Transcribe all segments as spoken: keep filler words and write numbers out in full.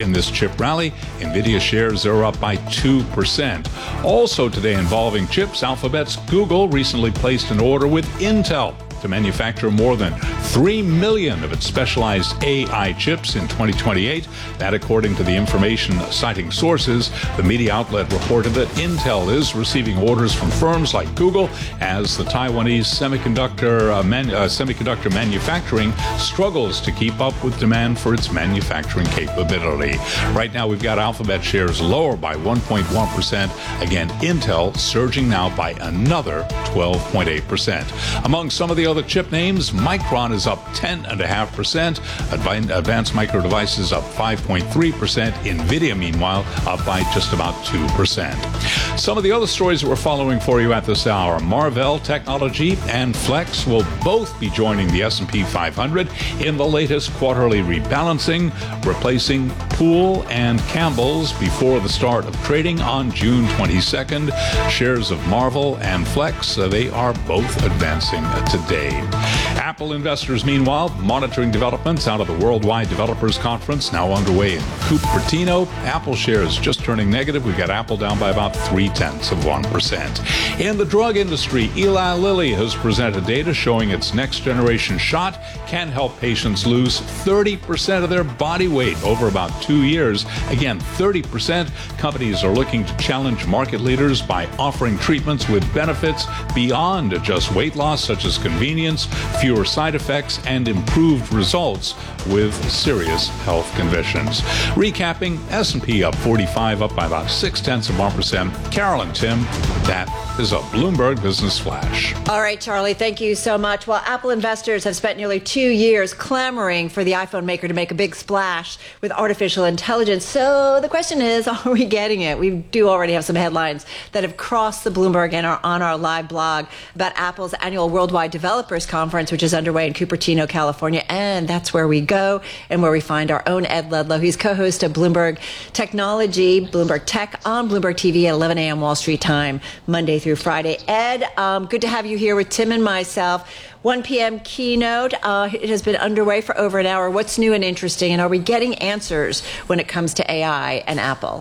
in this chip rally. NVIDIA shares are up by two percent. Also today involving chips, Alphabet's Google recently placed an order with Intel to manufacture more than three million of its specialized A I chips in twenty twenty-eight. That according to the information citing sources. The media outlet reported that Intel is receiving orders from firms like Google as the Taiwanese semiconductor, uh, man, uh, semiconductor manufacturing struggles to keep up with demand for its manufacturing capability. Right now we've got Alphabet shares lower by one point one percent. Again, Intel surging now by another twelve point eight percent. Among some of the other chip names, Micron is up ten point five percent. Advanced Micro Devices up five point three percent. NVIDIA, meanwhile, up by just about two percent. Some of the other stories that we're following for you at this hour. Marvell Technology and Flex will both be joining the S and P five hundred in the latest quarterly rebalancing, replacing Poole and Campbell's before the start of trading on June twenty-second. Shares of Marvell and Flex, uh, they are both advancing uh, today. Apple investors, meanwhile, monitoring developments out of the Worldwide Developers Conference now underway in Cupertino. Apple shares just turning negative. We've got Apple down by about three-tenths of one percent. In the drug industry, Eli Lilly has presented data showing its next-generation shot can help patients lose thirty percent of their body weight over about two years. Again, thirty percent. Companies are looking to challenge market leaders by offering treatments with benefits beyond just weight loss, such as convenience, fewer side effects, and improved results with serious health conditions. Recapping, S and P up forty-five, up by about six-tenths of one percent. Carolyn, Tim, that is a Bloomberg Business Flash. All right, Charlie, thank you so much. Well, Apple investors have spent nearly two years clamoring for the iPhone maker to make a big splash with artificial intelligence. So the question is, are we getting it? We do already have some headlines that have crossed the Bloomberg and are on our live blog about Apple's annual Worldwide Developers Conference, which is underway in Cupertino, California. And that's where we go and where we find our own Ed Ludlow. He's co-host of Bloomberg Technology, Bloomberg Tech on Bloomberg T V at eleven a.m. Wall Street time, Monday through Friday. Ed, um, good to have you here with Tim and myself. one p.m. keynote. Uh, it has been underway for over an hour. What's new and interesting? And are we getting answers when it comes to A I and Apple?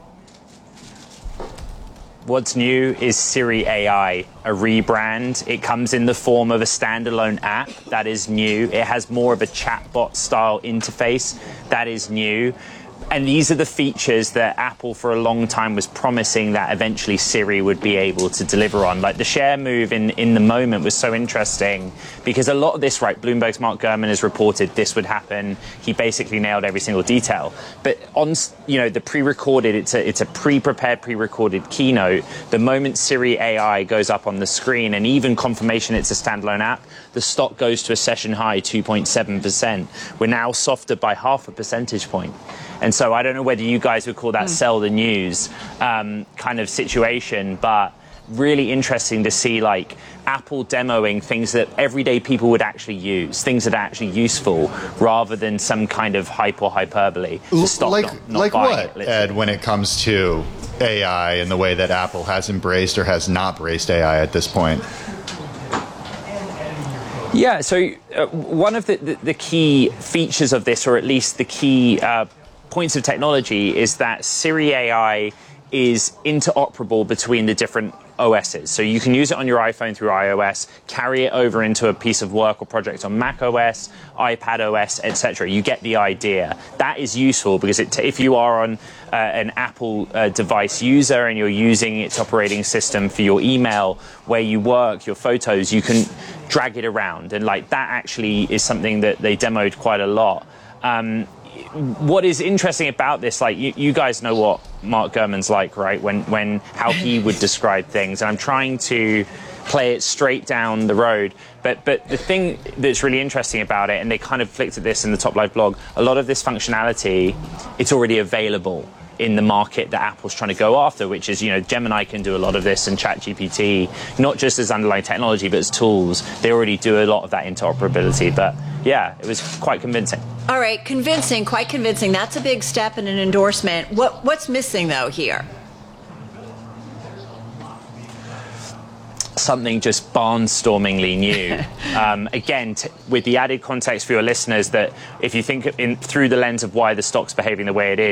What's new is Siri A I, a rebrand. It comes in the form of a standalone app. That is new. It has more of a chatbot style interface. That is new. And these are the features that Apple for a long time was promising that eventually Siri would be able to deliver on. Like the share move in, in the moment was so interesting because a lot of this, right, Bloomberg's Mark Gurman has reported this would happen. He basically nailed every single detail. But on, you know, the pre-recorded, it's a, it's a pre-prepared, pre-recorded keynote. The moment Siri A I goes up on the screen and even confirmation it's a standalone app, the stock goes to a session high two point seven percent. We're now softer by half a percentage point. And so I don't know whether you guys would call that mm. sell the news um, kind of situation, but really interesting to see like Apple demoing things that everyday people would actually use, things that are actually useful rather than some kind of hype or hyperbole. To stop like not, not like what, it, Ed, when it comes to A I and the way that Apple has embraced or has not embraced A I at this point? Yeah, so uh, one of the, the, the key features of this, or at least the key uh, points of technology, is that Siri A I is interoperable between the different O Ss. So you can use it on your iPhone through iOS, carry it over into a piece of work or project on macOS, iPadOS, et cetera. You get the idea. That is useful because it t- if you are on uh, an Apple uh, device user and you're using its operating system for your email, where you work, your photos, you can drag it around. And like that actually is something that they demoed quite a lot. Um, What is interesting about this, like you, you guys know what Mark Gurman's like, right? When, when how he would describe things, and I'm trying to play it straight down the road. But but the thing that's really interesting about it, and they kind of flicked at this in the Top Live blog, a lot of this functionality, it's already available in the market that Apple's trying to go after, which is, you know, Gemini can do a lot of this and ChatGPT, not just as underlying technology, but as tools. They already do a lot of that interoperability. But yeah, it was quite convincing. All right, convincing, quite convincing. That's a big step and an endorsement. What What's missing, though, here? Something just barnstormingly new. um, again, t- with the added context for your listeners that if you think in, through the lens of why the stock's behaving the way it is,